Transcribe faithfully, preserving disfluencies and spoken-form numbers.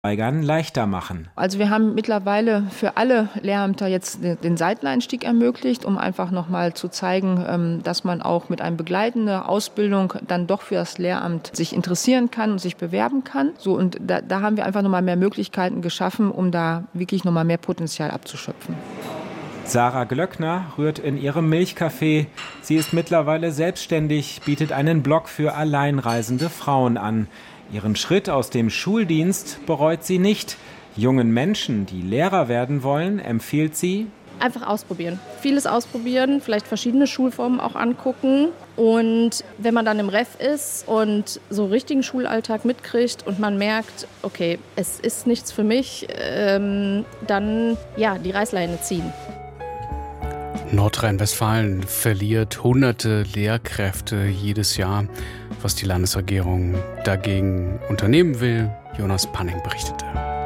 leichter machen. Also wir haben mittlerweile für alle Lehrämter jetzt den Seiteneinstieg ermöglicht, um einfach nochmal zu zeigen, dass man auch mit einer begleitenden Ausbildung dann doch für das Lehramt sich interessieren kann und sich bewerben kann. So, und da, da haben wir einfach nochmal mehr Möglichkeiten geschaffen, um da wirklich nochmal mehr Potenzial abzuschöpfen. Sarah Glöckner rührt in ihrem Milchcafé. Sie ist mittlerweile selbstständig, bietet einen Blog für alleinreisende Frauen an. Ihren Schritt aus dem Schuldienst bereut sie nicht. Jungen Menschen, die Lehrer werden wollen, empfiehlt sie: Einfach ausprobieren. Vieles ausprobieren, vielleicht verschiedene Schulformen auch angucken. Und wenn man dann im Ref ist und so richtigen Schulalltag mitkriegt und man merkt, okay, es ist nichts für mich, ähm, dann ja, die Reißleine ziehen. Nordrhein-Westfalen verliert hunderte Lehrkräfte jedes Jahr. Was die Landesregierung dagegen unternehmen will, Jonas Panning berichtete.